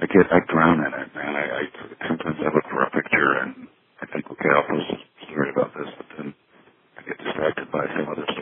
I drown in it, man. I sometimes I look for a picture and I think, okay, I'll post a story about this, but then I get distracted by some other